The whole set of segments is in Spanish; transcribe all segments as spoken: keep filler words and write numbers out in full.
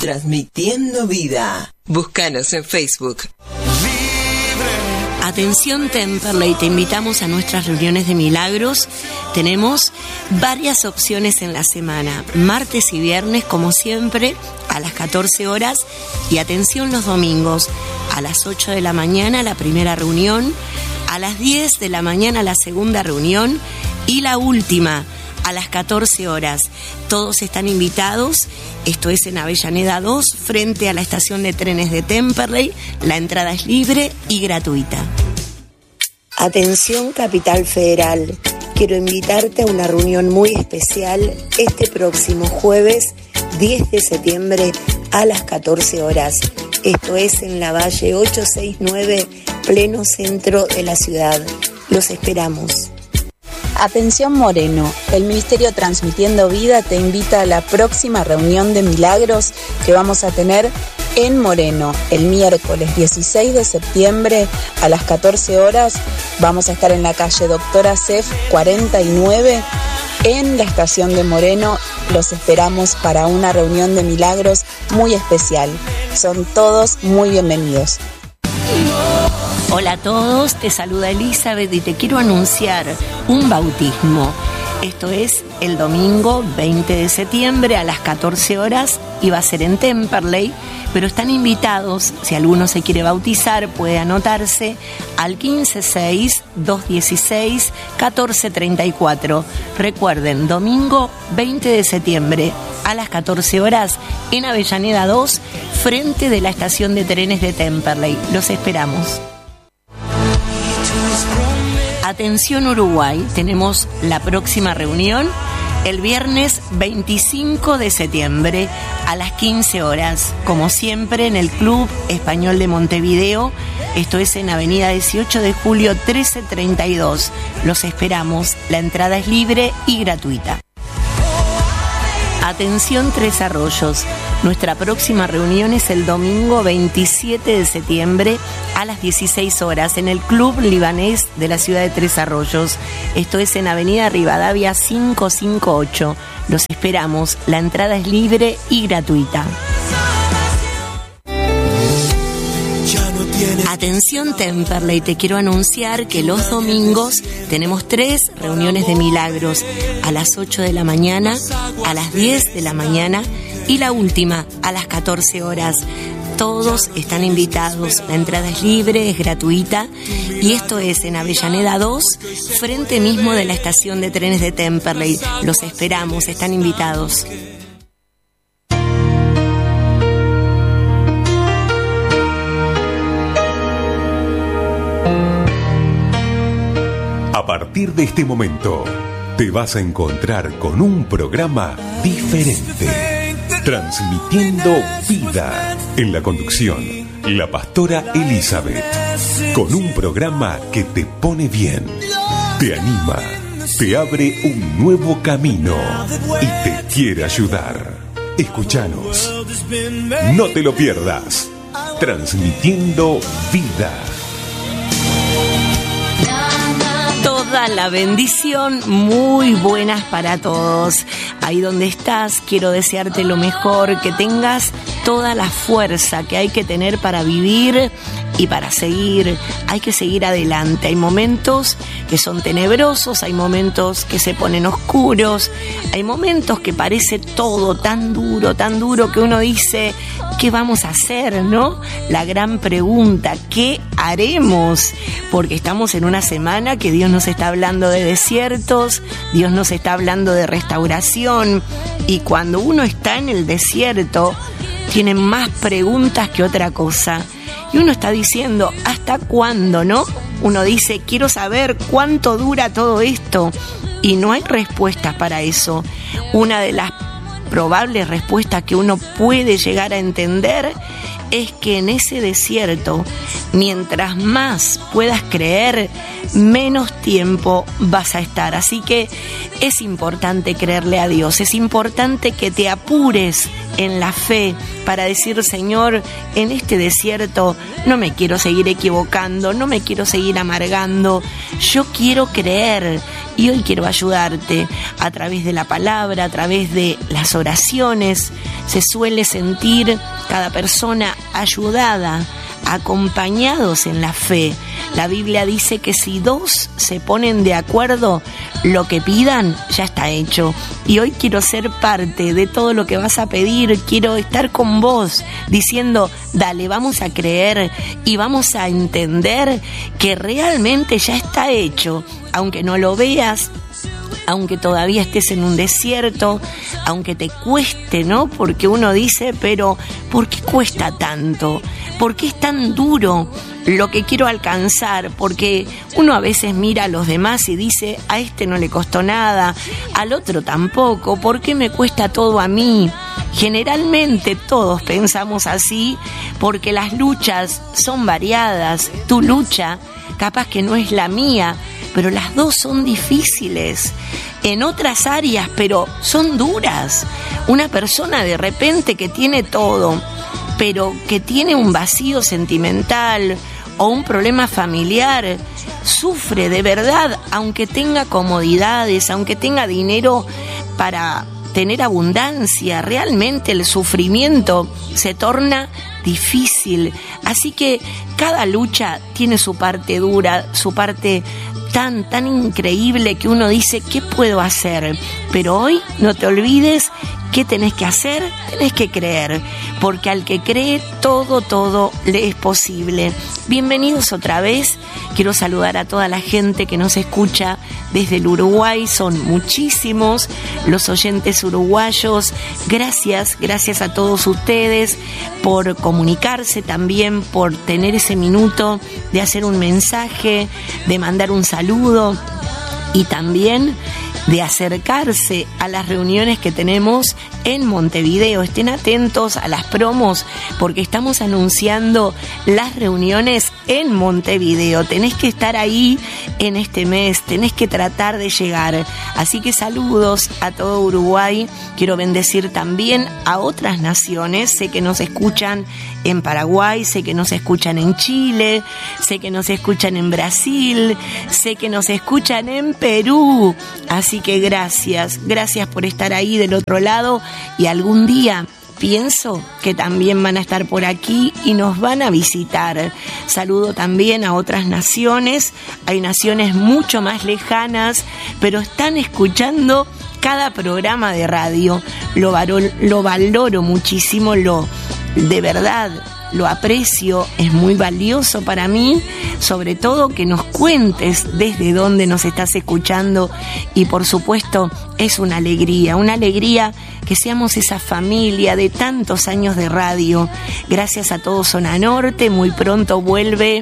Transmitiendo vida. Búscanos en Facebook. Atención Temperley, te invitamos a nuestras reuniones de milagros. Tenemos varias opciones en la semana, martes y viernes como siempre a las catorce horas, y atención los domingos a las ocho de la mañana la primera reunión, a las diez de la mañana la segunda reunión y la última a las catorce horas. Todos están invitados. Esto es en Avellaneda dos, frente a la estación de trenes de Temperley. La entrada es libre y gratuita. Atención Capital Federal. Quiero invitarte a una reunión muy especial este próximo jueves diez de septiembre a las catorce horas. Esto es en la Valle ochocientos sesenta y nueve, pleno centro de la ciudad. Los esperamos. Atención Moreno, el Ministerio Transmitiendo Vida te invita a la próxima reunión de milagros que vamos a tener en Moreno el miércoles dieciséis de septiembre a las catorce horas. Vamos a estar en la calle Doctora Cef cuarenta y nueve en la estación de Moreno. Los esperamos para una reunión de milagros muy especial. Son todos muy bienvenidos. Hola a todos, te saluda Elizabeth y te quiero anunciar un bautismo. Esto es el domingo veinte de septiembre a las catorce horas y va a ser en Temperley, pero están invitados, si alguno se quiere bautizar puede anotarse al quince seis, dos dieciséis, catorce treinta y cuatro. Recuerden, domingo veinte de septiembre a las catorce horas en Avellaneda dos, frente de la estación de trenes de Temperley. Los esperamos. Atención Uruguay, tenemos la próxima reunión el viernes veinticinco de septiembre a las quince horas, como siempre en el Club Español de Montevideo. Esto es en Avenida dieciocho de julio trece treinta y dos. Los esperamos, la entrada es libre y gratuita. Atención Tres Arroyos, nuestra próxima reunión es el domingo veintisiete de septiembre a las dieciséis horas en el Club Libanés de la ciudad de Tres Arroyos. Esto es en Avenida Rivadavia quinientos cincuenta y ocho. Los esperamos, la entrada es libre y gratuita. Atención Temperley, te quiero anunciar que los domingos tenemos tres reuniones de milagros, a las ocho de la mañana, a las diez de la mañana y la última a las catorce horas. Todos están invitados, la entrada es libre, es gratuita, y esto es en Avellaneda dos, frente mismo de la estación de trenes de Temperley. Los esperamos, están invitados. A partir de este momento, te vas a encontrar con un programa diferente, transmitiendo vida. En la conducción, la pastora Elizabeth, con un programa que te pone bien, te anima, te abre un nuevo camino y te quiere ayudar. Escúchanos, no te lo pierdas, transmitiendo vida. Toda la bendición, muy buenas para todos. Ahí donde estás, quiero desearte lo mejor, que tengas toda la fuerza que hay que tener para vivir y para seguir. Hay que seguir adelante. Hay momentos que son tenebrosos, hay momentos que se ponen oscuros, hay momentos que parece todo tan duro, tan duro que uno dice, ¿qué vamos a hacer, no? La gran pregunta, ¿qué haremos? Porque estamos en una semana que Dios nos está hablando de desiertos, Dios nos está hablando de restauración, y cuando uno está en el desierto, tiene más preguntas que otra cosa. Y uno está diciendo, ¿hasta cuándo, no? Uno dice, quiero saber cuánto dura todo esto. Y no hay respuestas para eso. Una de las probables respuestas que uno puede llegar a entender es que en ese desierto, mientras más puedas creer, menos tiempo vas a estar. Así que es importante creerle a Dios, es importante que te apures en la fe para decir: Señor, en este desierto no me quiero seguir equivocando, no me quiero seguir amargando, yo quiero creer. Y hoy quiero ayudarte a través de la palabra, a través de las oraciones. Se suele sentir cada persona ayudada, acompañados en la fe. La Biblia dice que si dos se ponen de acuerdo, lo que pidan ya está hecho. Y hoy quiero ser parte de todo lo que vas a pedir. Quiero estar con vos diciendo: dale, vamos a creer y vamos a entender que realmente ya está hecho. Aunque no lo veas, aunque todavía estés en un desierto, aunque te cueste, ¿no? Porque uno dice: pero ¿por qué cuesta tanto? ¿Por qué es tan duro lo que quiero alcanzar? Porque uno a veces mira a los demás y dice: a este no le costó nada, al otro tampoco, ¿por qué me cuesta todo a mí? Generalmente todos pensamos así porque las luchas son variadas. Tu lucha capaz que no es la mía, pero las dos son difíciles en otras áreas, pero son duras. Una persona de repente que tiene todo, pero que tiene un vacío sentimental o un problema familiar, sufre de verdad, aunque tenga comodidades, aunque tenga dinero para tener abundancia. Realmente el sufrimiento se torna difícil. Así que cada lucha tiene su parte dura, su parte tan, tan increíble que uno dice: ¿qué puedo hacer? Pero hoy no te olvides ¿qué tenés que hacer? Tenés que creer, porque al que cree todo, todo le es posible. Bienvenidos otra vez. Quiero saludar a toda la gente que nos escucha desde el Uruguay. Son muchísimos los oyentes uruguayos. Gracias, gracias a todos ustedes por comunicarse también, por tener ese minuto de hacer un mensaje, de mandar un saludo y también de acercarse a las reuniones que tenemos en Montevideo. Estén atentos a las promos porque estamos anunciando las reuniones en Montevideo. Tenés que estar ahí en este mes, tenés que tratar de llegar. Así que saludos a todo Uruguay. Quiero bendecir también a otras naciones. Sé que nos escuchan en Paraguay, sé que nos escuchan en Chile, sé que nos escuchan en Brasil, sé que nos escuchan en Perú. Así que gracias, gracias por estar ahí del otro lado, y algún día pienso que también van a estar por aquí y nos van a visitar. Saludo también a otras naciones. Hay naciones mucho más lejanas, pero están escuchando cada programa de radio. Lo valoro, lo valoro muchísimo, lo de verdad lo aprecio, es muy valioso para mí, sobre todo que nos cuentes desde dónde nos estás escuchando, y por supuesto es una alegría, una alegría que seamos esa familia de tantos años de radio. Gracias a todo Zona Norte. Muy pronto vuelve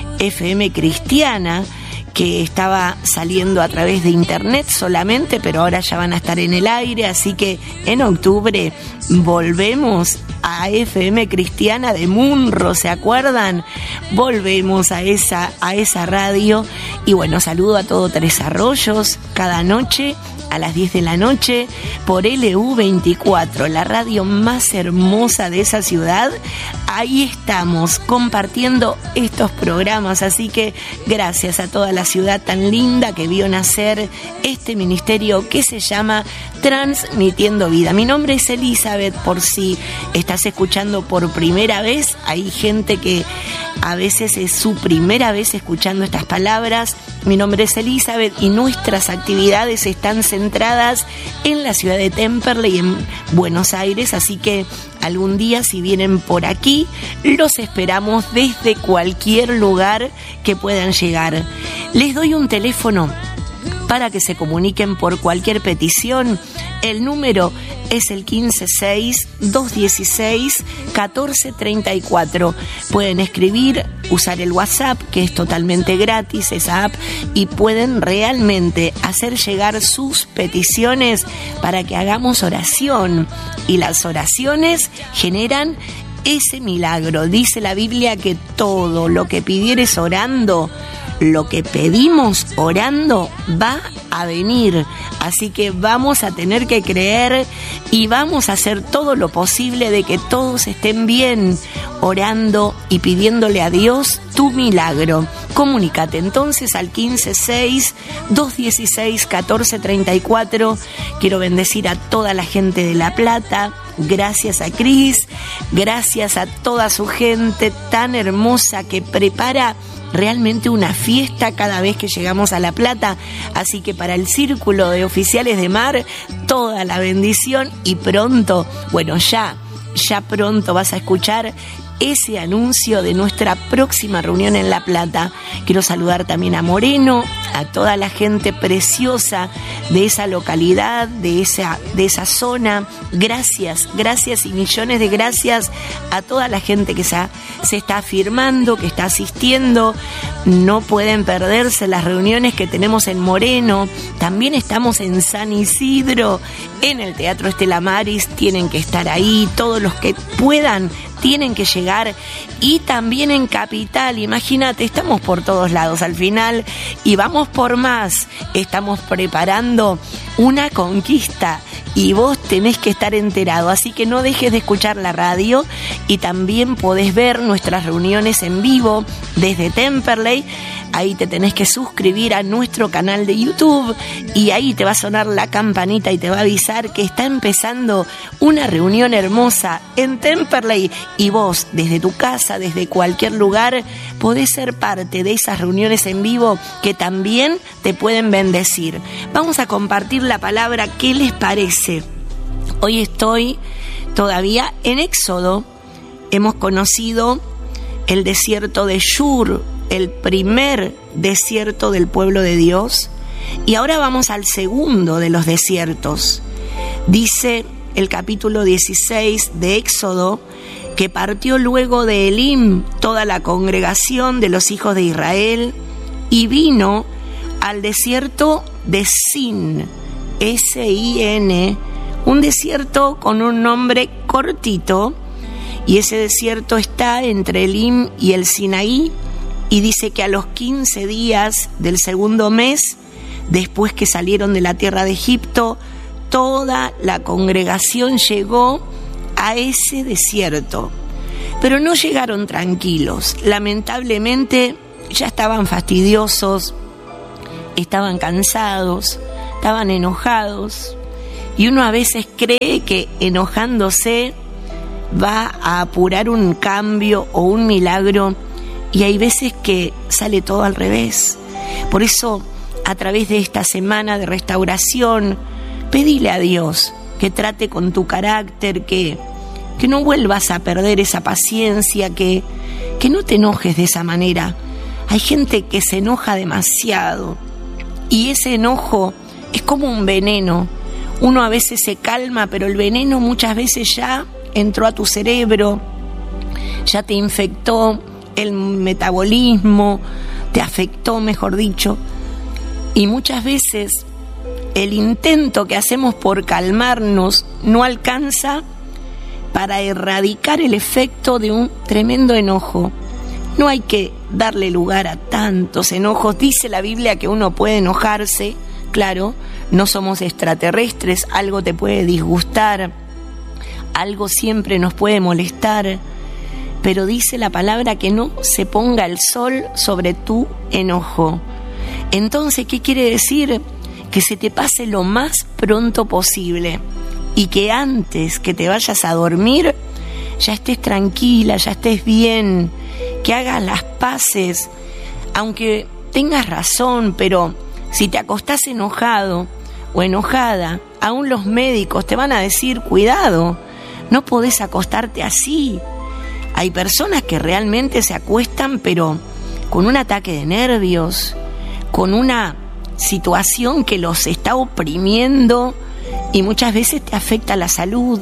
F M Cristiana, que estaba saliendo a través de internet solamente, pero ahora ya van a estar en el aire, así que en octubre volvemos a F M Cristiana de Munro, ¿se acuerdan? Volvemos a esa, a esa radio. Y bueno, saludo a todo Tres Arroyos, cada noche a las diez de la noche por L U veinticuatro, la radio más hermosa de esa ciudad. Ahí estamos compartiendo estos programas, así que gracias a toda la ciudad tan linda que vio nacer este ministerio que se llama Transmitiendo Vida. Mi nombre es Elizabeth, por si estás escuchando por primera vez. Hay gente que a veces es su primera vez escuchando estas palabras. Mi nombre es Elizabeth y nuestras actividades están centradas en la ciudad de Temperley y en Buenos Aires, así que algún día, si vienen por aquí, los esperamos desde cualquier lugar que puedan llegar. Les doy un teléfono para que se comuniquen por cualquier petición. El número es el quince seis, dos dieciséis, catorce treinta y cuatro. Pueden escribir, usar el WhatsApp, que es totalmente gratis, esa app, y pueden realmente hacer llegar sus peticiones para que hagamos oración. Y las oraciones generan ese milagro. Dice la Biblia que todo lo que pidieres orando, lo que pedimos orando va a venir. Así que vamos a tener que creer y vamos a hacer todo lo posible de que todos estén bien, orando y pidiéndole a Dios tu milagro. Comunícate entonces al quince seis, dos dieciséis, catorce treinta y cuatro. Quiero bendecir a toda la gente de La Plata. Gracias a Cris, gracias a toda su gente tan hermosa que prepara realmente una fiesta cada vez que llegamos a La Plata. Así que para el Círculo de Oficiales de Mar, toda la bendición y pronto, bueno, ya, ya pronto vas a escuchar ese anuncio de nuestra próxima reunión en La Plata. Quiero saludar también a Moreno, a toda la gente preciosa de esa localidad, de esa, de esa zona. Gracias, gracias y millones de gracias a toda la gente que se, ha, se está afirmando, que está asistiendo. No pueden perderse las reuniones que tenemos en Moreno. También estamos en San Isidro, en el Teatro Estela Maris. Tienen que estar ahí, todos los que puedan tienen que llegar, y también en Capital. Imagínate, estamos por todos lados al final y vamos por más. Estamos preparando una conquista y vos tenés que estar enterado, así que no dejes de escuchar la radio y también podés ver nuestras reuniones en vivo desde Temperley. Ahí te tenés que suscribir a nuestro canal de YouTube y ahí te va a sonar la campanita y te va a avisar que está empezando una reunión hermosa en Temperley, y vos desde tu casa, desde cualquier lugar, podés ser parte de esas reuniones en vivo que también te pueden bendecir. Vamos a compartir la palabra. ¿Qué les parece? Hoy estoy todavía en Éxodo. Hemos conocido el desierto de Shur, el primer desierto del pueblo de Dios, y ahora vamos al segundo de los desiertos. Dice el capítulo dieciséis de Éxodo que partió luego de Elim toda la congregación de los hijos de Israel y vino al desierto de Sin, S I N, un desierto con un nombre cortito, y ese desierto está entre Elim y el Sinaí. Y dice que a los quince días del segundo mes, después que salieron de la tierra de Egipto, toda la congregación llegó a ese desierto. Pero no llegaron tranquilos. Lamentablemente ya estaban fastidiosos, estaban cansados, estaban enojados. Y uno a veces cree que enojándose va a apurar un cambio o un milagro, y hay veces que sale todo al revés. Por eso, a través de esta semana de restauración, pedile a Dios que trate con tu carácter, que, que no vuelvas a perder esa paciencia, que, que no te enojes de esa manera. Hay gente que se enoja demasiado, y ese enojo es como un veneno. Uno a veces se calma, pero el veneno muchas veces ya entró a tu cerebro, ya te infectó el metabolismo, te afectó, mejor dicho, y muchas veces el intento que hacemos por calmarnos no alcanza para erradicar el efecto de un tremendo enojo. No hay que darle lugar a tantos enojos. Dice la Biblia que uno puede enojarse, claro, no somos extraterrestres, algo te puede disgustar, algo siempre nos puede molestar, pero dice la palabra que no se ponga el sol sobre tu enojo. Entonces, ¿qué quiere decir? Que se te pase lo más pronto posible y que antes que te vayas a dormir ya estés tranquila, ya estés bien, que hagas las paces, aunque tengas razón, pero si te acostás enojado o enojada, aún los médicos te van a decir, cuidado, no podés acostarte así. Hay personas que realmente se acuestan, pero con un ataque de nervios, con una situación que los está oprimiendo y muchas veces te afecta la salud.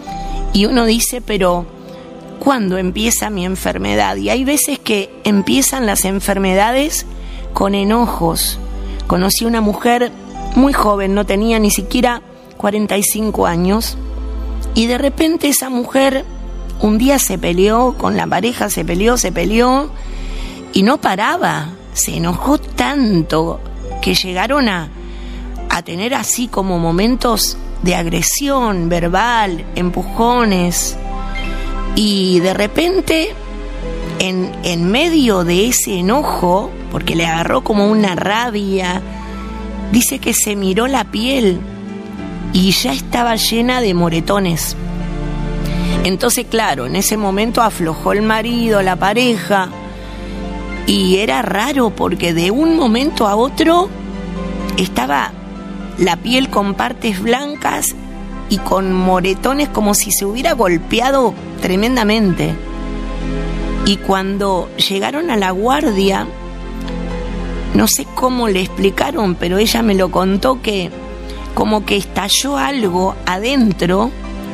Y uno dice, pero ¿cuándo empieza mi enfermedad? Y hay veces que empiezan las enfermedades con enojos. Conocí una mujer muy joven, no tenía ni siquiera cuarenta y cinco años, y de repente esa mujer un día se peleó con la pareja, se peleó, se peleó y no paraba. Se enojó tanto que llegaron a, a tener así como momentos de agresión verbal, empujones. Y de repente, en, en medio de ese enojo, porque le agarró como una rabia, dice que se miró la piel y ya estaba llena de moretones. Entonces, claro, en ese momento aflojó el marido, la pareja, y era raro porque de un momento a otro estaba la piel con partes blancas y con moretones como si se hubiera golpeado tremendamente. Y cuando llegaron a la guardia, no sé cómo le explicaron, pero ella me lo contó, que como que estalló algo adentro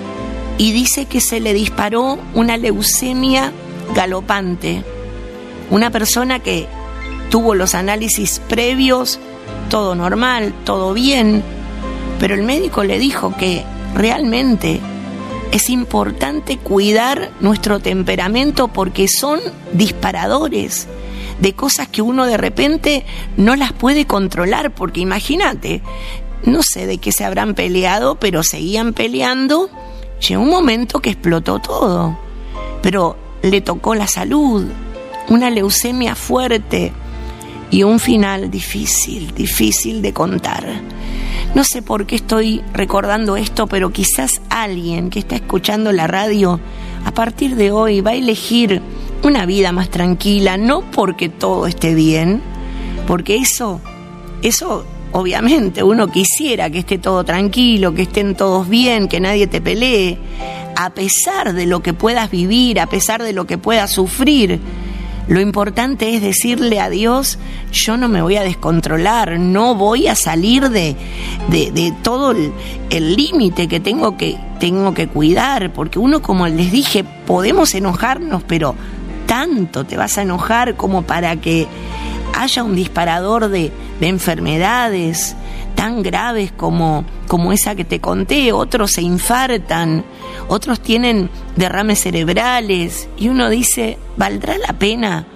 y dice que se le disparó una leucemia galopante. Una persona que tuvo los análisis previos, todo normal, todo bien, pero el médico le dijo que realmente es importante cuidar nuestro temperamento porque son disparadores de cosas que uno de repente no las puede controlar, porque imagínate, no sé de qué se habrán peleado, pero seguían peleando. Llegó un momento que explotó todo, pero le tocó la salud, una leucemia fuerte y un final difícil, difícil de contar. No sé por qué estoy recordando esto, pero quizás alguien que está escuchando la radio a partir de hoy va a elegir una vida más tranquila, no porque todo esté bien, porque eso, eso obviamente uno quisiera que esté todo tranquilo, que estén todos bien, que nadie te pelee, a pesar de lo que puedas vivir, a pesar de lo que puedas sufrir. Lo importante es decirle a Dios, yo no me voy a descontrolar, no voy a salir de, de, de todo el límite que tengo que tengo que cuidar, porque uno, como les dije, podemos enojarnos, pero tanto te vas a enojar como para que haya un disparador de, de enfermedades tan graves como, como esa que te conté. Otros se infartan, otros tienen derrames cerebrales, y uno dice, ¿valdrá la pena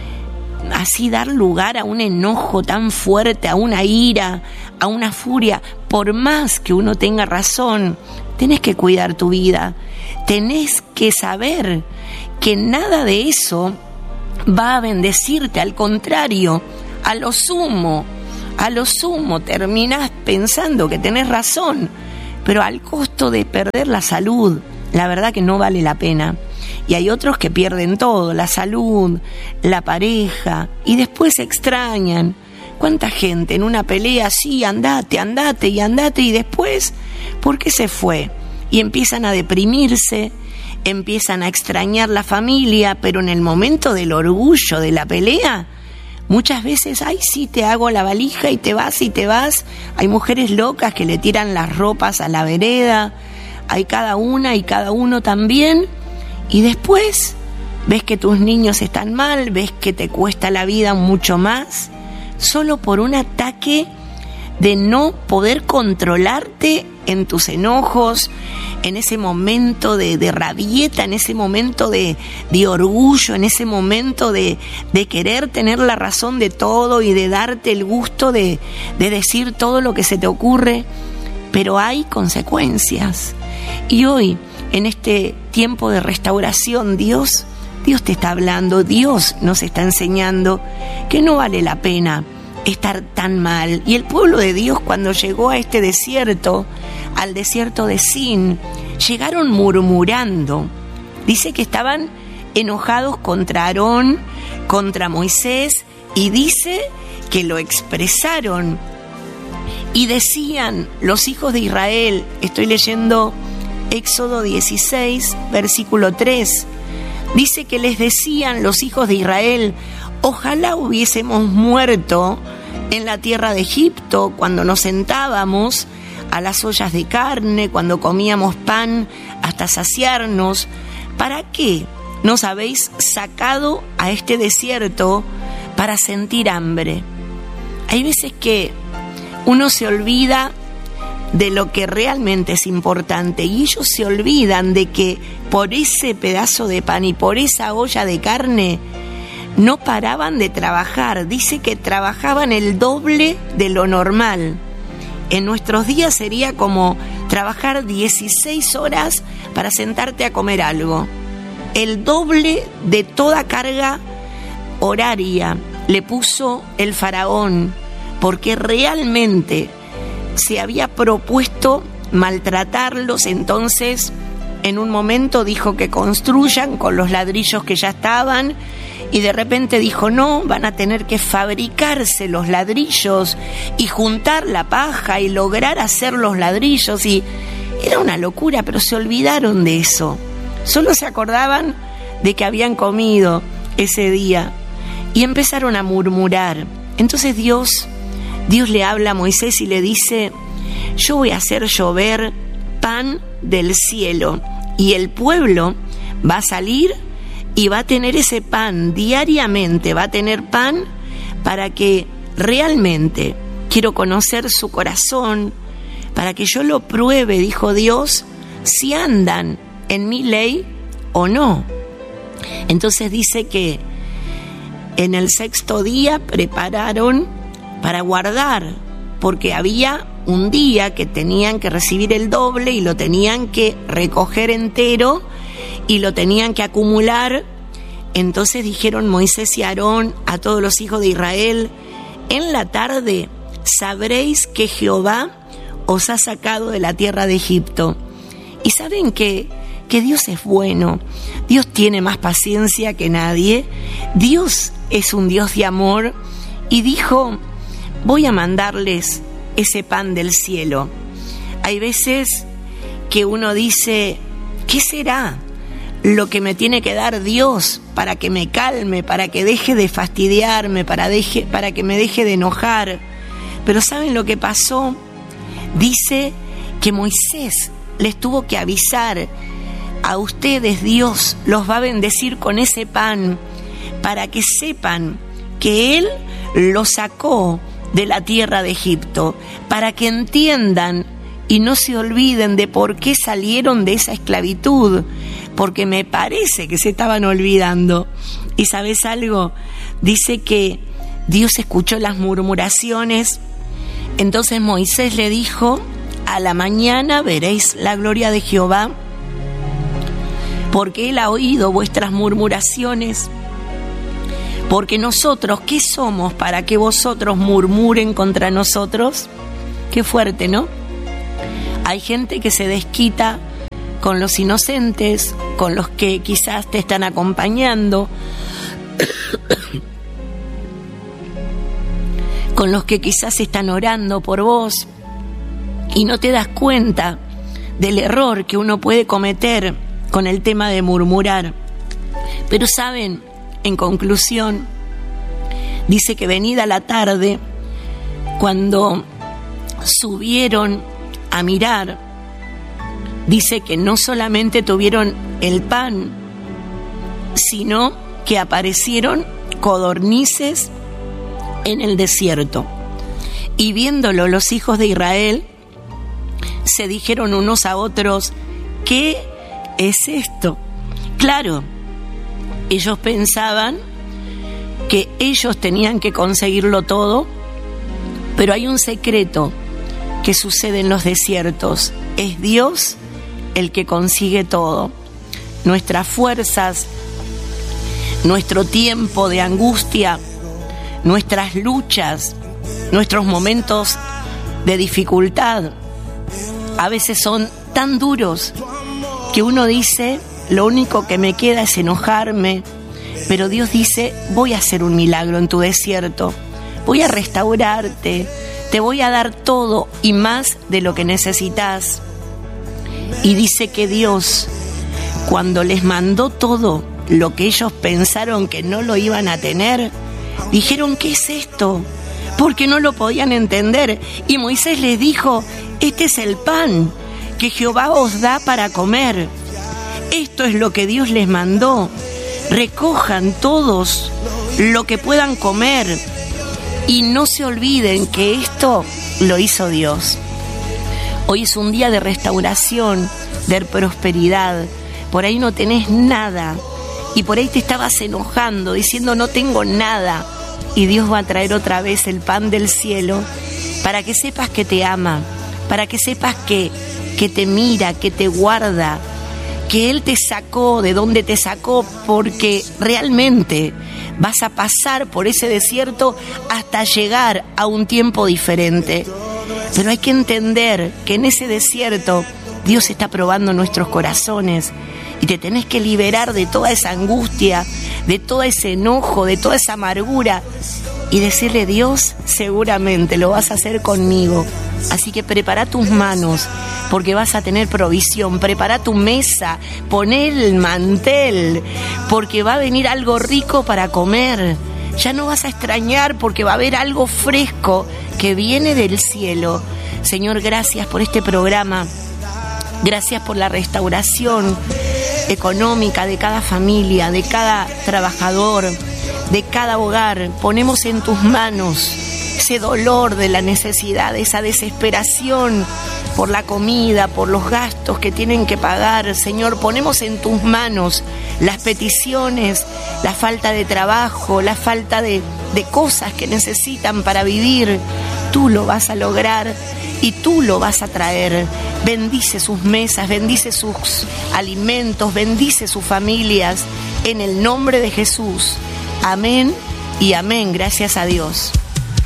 así dar lugar a un enojo tan fuerte, a una ira, a una furia? Por más que uno tenga razón, tenés que cuidar tu vida, tenés que saber que nada de eso va a bendecirte, al contrario, a lo sumo, a lo sumo terminás pensando que tenés razón, pero al costo de perder la salud. La verdad que no vale la pena. Y hay otros que pierden todo, la salud, la pareja, y después se extrañan. ¿Cuánta gente en una pelea así, andate, andate y andate, y después, ¿por qué se fue? Y empiezan a deprimirse, empiezan a extrañar la familia, pero en el momento del orgullo de la pelea, muchas veces, ay, sí, te hago la valija y te vas y te vas. Hay mujeres locas que le tiran las ropas a la vereda, hay cada una y cada uno también, y después ves que tus niños están mal, ves que te cuesta la vida mucho más, solo por un ataque de no poder controlarte en tus enojos, en ese momento de, de rabieta, en ese momento de, de orgullo, en ese momento de, de querer tener la razón de todo y de darte el gusto de, de decir todo lo que se te ocurre. Pero hay consecuencias. Y hoy, en este tiempo de restauración, Dios, Dios te está hablando, Dios nos está enseñando que no vale la pena estar tan mal. Y el pueblo de Dios, cuando llegó a este desierto, al desierto de Sin, llegaron murmurando. Dice que estaban enojados contra Aarón, contra Moisés, y dice que lo expresaron. Y decían los hijos de Israel, estoy leyendo Éxodo dieciséis, versículo tres, dice que les decían los hijos de Israel, ojalá hubiésemos muerto en la tierra de Egipto, cuando nos sentábamos a las ollas de carne, cuando comíamos pan hasta saciarnos. ¿Para qué nos habéis sacado a este desierto para sentir hambre? Hay veces que uno se olvida de lo que realmente es importante, y ellos se olvidan de que por ese pedazo de pan y por esa olla de carne, no paraban de trabajar. Dice que trabajaban el doble de lo normal. En nuestros días sería como trabajar dieciséis horas para sentarte a comer algo. El doble de toda carga horaria le puso el faraón, porque realmente se había propuesto maltratarlos. Entonces, en un momento dijo que construyan con los ladrillos que ya estaban, y de repente dijo, no, van a tener que fabricarse los ladrillos y juntar la paja y lograr hacer los ladrillos. Y era una locura, pero se olvidaron de eso. Solo se acordaban de que habían comido ese día y empezaron a murmurar. Entonces Dios, Dios le habla a Moisés y le dice, yo voy a hacer llover pan del cielo y el pueblo va a salir y va a tener ese pan diariamente, va a tener pan para que realmente, quiero conocer su corazón, para que yo lo pruebe, dijo Dios, si andan en mi ley o no. Entonces dice que en el sexto día prepararon para guardar, porque había un día que tenían que recibir el doble y lo tenían que recoger entero y lo tenían que acumular. Entonces dijeron Moisés y Aarón a todos los hijos de Israel, en la tarde sabréis que Jehová os ha sacado de la tierra de Egipto. Y saben que, que Dios es bueno, Dios tiene más paciencia que nadie, Dios es un Dios de amor, y dijo, voy a mandarles ese pan del cielo. Hay veces que uno dice, ¿qué será lo que me tiene que dar Dios para que me calme, para que deje de fastidiarme, para, deje, para que me deje de enojar? Pero ¿saben lo que pasó? Dice que Moisés les tuvo que avisar, a ustedes Dios los va a bendecir con ese pan, para que sepan que Él los sacó de la tierra de Egipto, para que entiendan y no se olviden de por qué salieron de esa esclavitud, porque me parece que se estaban olvidando. ¿Y sabes algo? Dice que Dios escuchó las murmuraciones. Entonces Moisés le dijo, a la mañana veréis la gloria de Jehová, porque Él ha oído vuestras murmuraciones. Porque nosotros, ¿qué somos para que vosotros murmuren contra nosotros? Qué fuerte, ¿no? Hay gente que se desquita con los inocentes, con los que quizás te están acompañando, con los que quizás están orando por vos, y no te das cuenta del error que uno puede cometer con el tema de murmurar. Pero saben, en conclusión, dice que venida la tarde, cuando subieron a mirar, dice que no solamente tuvieron el pan, sino que aparecieron codornices en el desierto. Y viéndolo los hijos de Israel, se dijeron unos a otros, ¿qué es esto? Claro, ellos pensaban que ellos tenían que conseguirlo todo, pero hay un secreto que sucede en los desiertos. Es Dios el que consigue todo. Nuestras fuerzas, nuestro tiempo de angustia, nuestras luchas, nuestros momentos de dificultad, a veces son tan duros que uno dice, lo único que me queda es enojarme, pero Dios dice, voy a hacer un milagro en tu desierto, voy a restaurarte, te voy a dar todo y más de lo que necesitas. Y dice que Dios, cuando les mandó todo lo que ellos pensaron que no lo iban a tener, dijeron, ¿qué es esto? Porque no lo podían entender. Y Moisés les dijo, este es el pan que Jehová os da para comer. Esto es lo que Dios les mandó. Recojan todos lo que puedan comer y no se olviden que esto lo hizo Dios. Hoy es un día de restauración, de prosperidad, por ahí no tenés nada, y por ahí te estabas enojando, diciendo no tengo nada, y Dios va a traer otra vez el pan del cielo, para que sepas que te ama, para que sepas que, que te mira, que te guarda, que Él te sacó de donde te sacó, porque realmente vas a pasar por ese desierto hasta llegar a un tiempo diferente. Pero hay que entender que en ese desierto Dios está probando nuestros corazones y te tenés que liberar de toda esa angustia, de todo ese enojo, de toda esa amargura y decirle: Dios, seguramente lo vas a hacer conmigo. Así que prepara tus manos, porque vas a tener provisión. Prepara tu mesa, poné el mantel, porque va a venir algo rico para comer. Ya no vas a extrañar, porque va a haber algo fresco que viene del cielo. Señor, gracias por este programa. Gracias por la restauración económica de cada familia, de cada trabajador, de cada hogar. Ponemos en tus manos ese dolor de la necesidad, esa desesperación por la comida, por los gastos que tienen que pagar. Señor, ponemos en tus manos las peticiones, la falta de trabajo, la falta de, de cosas que necesitan para vivir. Tú lo vas a lograr y tú lo vas a traer. Bendice sus mesas, bendice sus alimentos, bendice sus familias, en el nombre de Jesús. Amén y amén, gracias a Dios.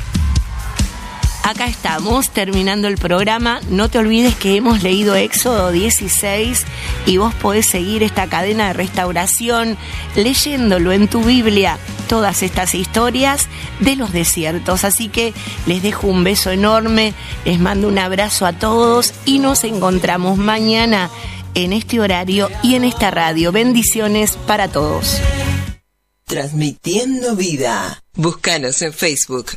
Acá estamos, terminando el programa. No te olvides que hemos leído Éxodo dieciséis y vos podés seguir esta cadena de restauración leyéndolo en tu Biblia, todas estas historias de los desiertos. Así que les dejo un beso enorme, les mando un abrazo a todos y nos encontramos mañana en este horario y en esta radio. Bendiciones para todos. Transmitiendo vida. Búscanos en Facebook.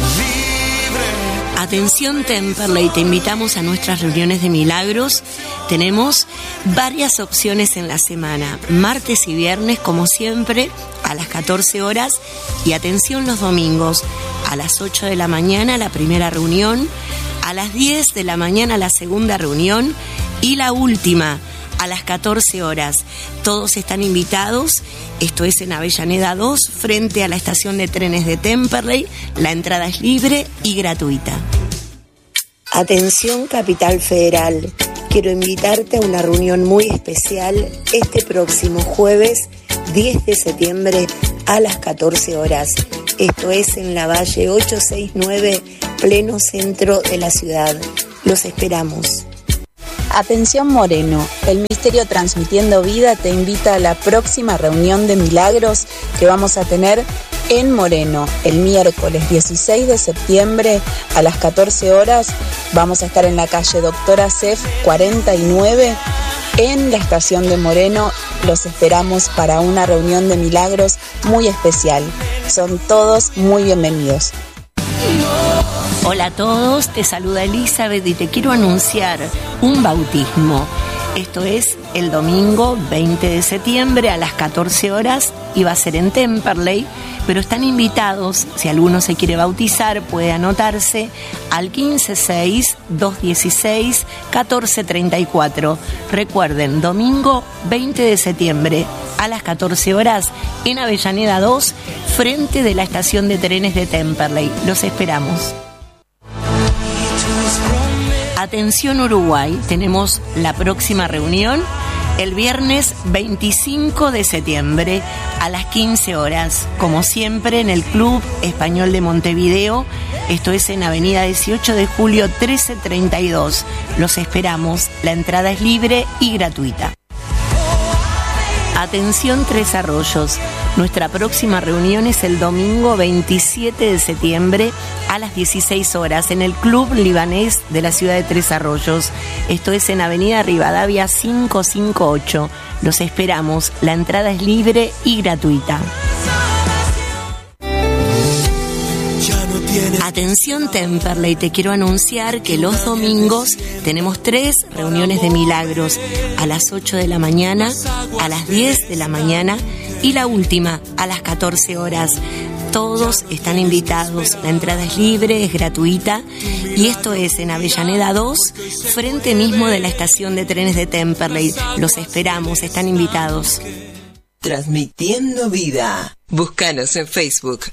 Atención Temperley, te invitamos a nuestras reuniones de milagros. Tenemos varias opciones en la semana, martes y viernes como siempre a las catorce horas, y atención los domingos a las ocho de la mañana la primera reunión, a las diez de la mañana la segunda reunión y la última a las catorce horas. Todos están invitados. Esto es en Avellaneda dos, frente a la estación de trenes de Temperley. La entrada es libre y gratuita. Atención Capital Federal. Quiero invitarte a una reunión muy especial este próximo jueves diez de septiembre a las catorce horas. Esto es en la Valle ochocientos sesenta y nueve, pleno centro de la ciudad. Los esperamos. Atención Moreno, el Ministerio Transmitiendo Vida te invita a la próxima reunión de milagros que vamos a tener en Moreno el miércoles dieciséis de septiembre a las catorce horas. Vamos a estar en la calle Doctora Cef cuarenta y nueve en la estación de Moreno. Los esperamos para una reunión de milagros muy especial. Son todos muy bienvenidos. Hola a todos, te saluda Elizabeth y te quiero anunciar un bautismo. Esto es el domingo veinte de septiembre a las catorce horas y va a ser en Temperley, pero están invitados, si alguno se quiere bautizar, puede anotarse al quince seis, dos dieciséis, catorce treinta y cuatro. Recuerden, domingo veinte de septiembre a las catorce horas en Avellaneda dos, frente de la estación de trenes de Temperley. Los esperamos. Atención Uruguay, tenemos la próxima reunión el viernes veinticinco de septiembre a las quince horas, como siempre en el Club Español de Montevideo. Esto es en Avenida dieciocho de julio trece treinta y dos. Los esperamos, la entrada es libre y gratuita. Atención Tres Arroyos, nuestra próxima reunión es el domingo veintisiete de septiembre a las dieciséis horas en el Club Libanés de la ciudad de Tres Arroyos. Esto es en Avenida Rivadavia quinientos cincuenta y ocho. Los esperamos, la entrada es libre y gratuita. Atención Temperley, te quiero anunciar que los domingos tenemos tres reuniones de milagros, a las ocho de la mañana, a las diez de la mañana y la última a las catorce horas. Todos están invitados. La entrada es libre, es gratuita. Y esto es en Avellaneda dos, frente mismo de la estación de trenes de Temperley. Los esperamos, están invitados. Transmitiendo vida. Búscanos en Facebook.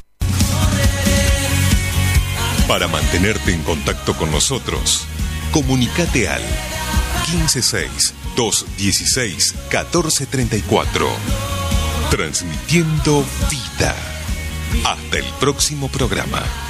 Para mantenerte en contacto con nosotros, comunicate al quince seis, doscientos dieciséis, catorce treinta y cuatro. Transmitiendo vida. Hasta el próximo programa.